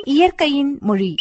இயற்கையின் மொழி.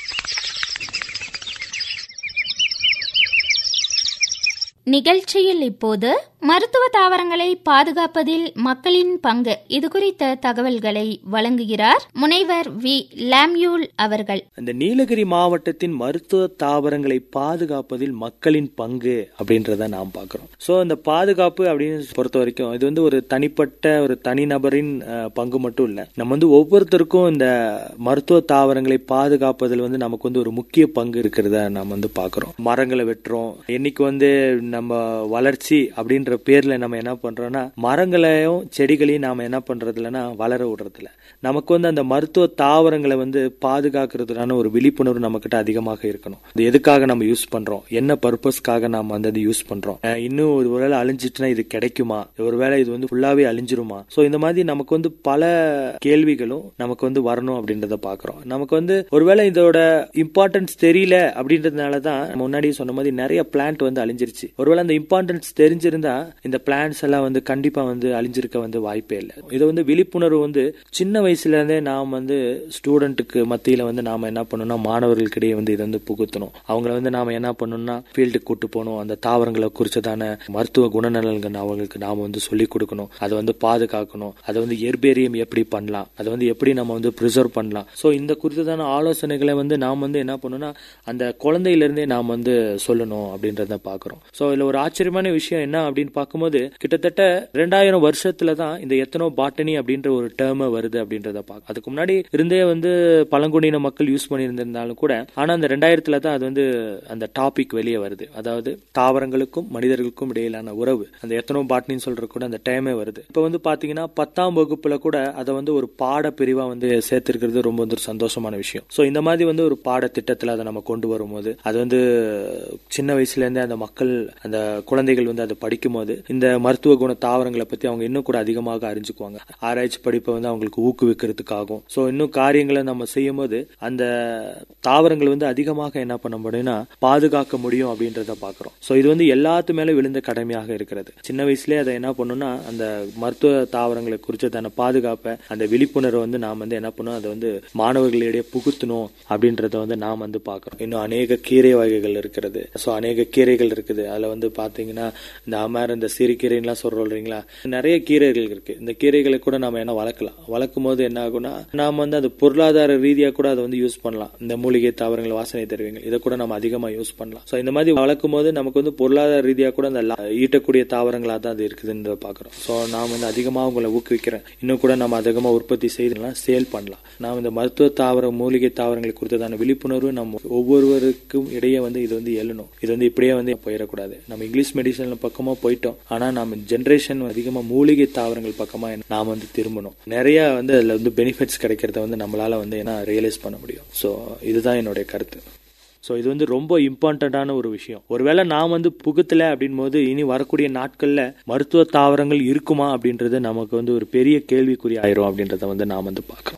நிகழ்ச்சியில் இப்போது மருத்துவ தாவரங்களை பாதுகாப்பதில் மக்களின் பங்கு இது குறித்த தகவல்களை வழங்குகிறார் முனைவர் வி. லாம்யூல் அவர்கள். இந்த நீலகிரி மாவட்டத்தின் மருத்துவ தாவரங்களை பாதுகாப்பதில் மக்களின் பங்கு அப்படின்றத நாம் பார்க்கிறோம். சோ இந்த பாதுகாப்பு அப்படின்னு பொறுத்த வரைக்கும் இது ஒரு தனிப்பட்ட ஒரு தனிநபரின் பங்கு மட்டும் இல்ல. நம்ம ஒவ்வொருத்தருக்கும் இந்த மருத்துவ தாவரங்களை பாதுகாப்பதில் நமக்கு ஒரு முக்கிய பங்கு இருக்கிறத நாம் பார்க்கிறோம். மரங்களை வெட்டுறோம். இன்னைக்கு நம்ம வளர்ச்சி அப்படின்ற பேர்ல நம்ம என்ன பண்றோம்னா மரங்களையும் செடிகளையும் நாம என்ன பண்றது இல்லைன்னா வளர விடுறது இல்ல. நமக்கு அந்த மருத்துவ தாவரங்களை பாதுகாக்கிறதுக்கான ஒரு விழிப்புணர்வு நம்ம கிட்ட அதிகமாக இருக்கணும். இது எதுக்காக நம்ம யூஸ் பண்றோம், என்ன பர்பஸ்க்காக நாம யூஸ் பண்றோம், இன்னும் ஒருவேளை அழிஞ்சிட்டுனா இது கிடைக்குமா, ஒருவேளை இது ஃபுல்லாவே அழிஞ்சிருமா. சோ இந்த மாதிரி நமக்கு பல கேள்விகளும் நமக்கு வரணும் அப்படின்றத பாக்குறோம். நமக்கு ஒருவேளை இதோட இம்பார்ட்டன்ஸ் தெரியல அப்படின்றதுனாலதான் முன்னாடியே சொன்ன மாதிரி நிறைய பிளான்ட் அழிஞ்சிருச்சு. ஒருவேளை அந்த இம்பார்ட்டன்ஸ் தெரிஞ்சிருந்தா இந்த பிளான்ஸ் எல்லாம் கண்டிப்பா அழிஞ்சிருக்க வாய்ப்பே இல்லை. இது விழிப்புணர்வு சின்ன வயசுல இருந்தே நாம் ஸ்டூடெண்ட்டுக்கு மத்தியில நாம என்ன பண்ணணும்னா மாணவர்களுக்கிடையே இது புகுத்தணும். அவங்கள நாம என்ன பண்ணணும்னா ஃபீல்டுக்கு கூட்டு போகணும். அந்த தாவரங்களை குறிச்சதான மருத்துவ குணநலன்கள் அவங்களுக்கு நாம சொல்லிக் கொடுக்கணும். அதை பாதுகாக்கணும். அதை எர்பேரியம் எப்படி பண்ணலாம், அதை எப்படி நம்ம பிரிசர்வ் பண்ணலாம். சோ இந்த குறித்ததான ஆலோசனைகளை நாம என்ன பண்ணணும்னா அந்த குழந்தையில இருந்தே நாம் சொல்லணும் அப்படின்றத பாக்குறோம். சோ இதுல ஒரு ஆச்சரியமான விஷயம் என்ன அப்படின்னு பார்க்கும்போது கிட்டத்தட்ட 2000 வருஷத்துல தான் இந்த எத்தனோ பாட்டனி அப்படின்ற ஒரு டேர்ம் வருது அப்படின்றத பார்க்க. அதுக்கு முன்னாடி இருந்தே பழங்குடியின மக்கள் யூஸ் பண்ணியிருந்திருந்தாலும் கூட ஆனா அந்த 2000ல தான் அது அந்த டாபிக் வெளியே வருது. அதாவது தாவரங்களுக்கும் மனிதர்களுக்கும் இடையிலான உறவு, அந்த எத்தனோ பாட்டனின்னு சொல்ற கூட அந்த டைமே வருது. இப்ப பாத்தீங்கன்னா 10ஆம் வகுப்புல கூட அதை ஒரு பாட பிரிவா சேர்த்திருக்கிறது ரொம்ப ஒரு சந்தோஷமான விஷயம். சோ இந்த மாதிரி ஒரு பாட திட்டத்துல அதை நம்ம கொண்டு வரும்போது அது சின்ன வயசுல இருந்தே அந்த மக்கள் அந்த குழந்தைகள் அதை படிக்கும் போது இந்த மருத்துவ குண தாவரங்களை பத்தி அவங்க இன்னும் கூட அதிகமாக அறிஞ்சுக்குவாங்க. ஆராய்ச்சி படிப்பை அவங்களுக்கு ஊக்குவிக்கிறதுக்காகும். சோ இன்னும் காரியங்களை நம்ம செய்யும் போது அந்த தாவரங்கள் அதிகமாக என்ன பண்ண முடியும்னா பாதுகாக்க முடியும் அப்படின்றத பாக்குறோம். சோ இது எல்லாத்து மேல விழுந்த கடமையாக இருக்கிறது. சின்ன வயசுலயே அதை என்ன பண்ணணும்னா அந்த மருத்துவ தாவரங்களை குறிச்சதான பாதுகாப்பை அந்த விழிப்புணர்வை நாம் என்ன பண்ணணும் அதை மாணவர்களிடையே புகுத்தணும் அப்படின்றத நாம் பாக்குறோம். இன்னும் அநேக கீரை வகைகள் இருக்கிறது. சோ அநேக கீரைகள் இருக்குது. அதுல பாத்தீங்கன்னா இந்த அமர், இந்த சிறுகீரைலாம் சொல்றீங்களா, நிறைய கீரைகள் இருக்கு. இந்த கீரைகளை கூட நாம என்ன வளர்க்கலாம். வளர்க்கும் போது என்ன ஆகும்னா நாம அது பொருளாதார ரீதியா கூட அதை யூஸ் பண்ணலாம். இந்த மூலிகை தாவரங்கள், வாசனை தருவீங்கள், இதை கூட நம்ம அதிகமா யூஸ் பண்ணலாம். சோ இந்த மாதிரி வளர்க்கும் போது நமக்கு பொருளாதார ரீதியா கூட அந்த ஈட்டக்கூடிய தாவரங்களா தான் அது இருக்குதுன்னு பாக்குறோம். சோ நாம அதிகமா உங்களை ஊக்குவிக்கிறேன். இன்னும் கூட நம்ம அதிகமா உற்பத்தி செய்யலாம், சேல் பண்ணலாம். நாம் இந்த மருத்துவ தாவர மூலிகை தாவரங்களை குறித்ததான விழிப்புணர்வு நம்ம ஒவ்வொருவருக்கும் இடையே இது எழணும். இது இப்படியே போயிடக்கூடாது. நம்ம இங்கிலீஷ் மெடிசன் பக்கமா போயிட்டோம். ஆனா நம்ம ஜெனரேஷன் அதிகமா மூலிகை தாவரங்கள் பக்கமா நாம திரும்பணும். நிறைய அதுல பெனிஃபிட்ஸ் கிடைக்கிறத நம்மளால என்ன ரியலைஸ் பண்ண முடியும். சோ இதுதான் என்னுடைய கருத்து. சோ இது ரொம்ப இம்பார்ட்டன்டான ஒரு விஷயம். ஒருவேளை நாம் புகுத்தல அப்படின் போது இனி வரக்கூடிய நாட்கள்ல மருத்துவ தாவரங்கள் இருக்குமா அப்படின்றது நமக்கு ஒரு பெரிய கேள்விக்குறி ஆயிரும் அப்படின்றத நாம் பாக்குறோம்.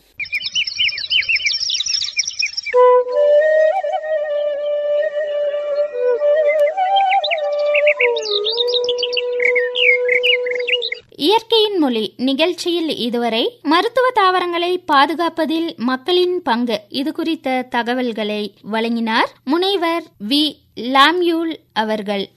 இயற்கையின் மொழி நிகழ்ச்சியில் இதுவரை மருத்துவ தாவரங்களை பாதுகாப்பதில் மக்களின் பங்கு இது குறித்த தகவல்களை வழங்கினார் முனைவர் வி. லாம்யூல் அவர்கள்.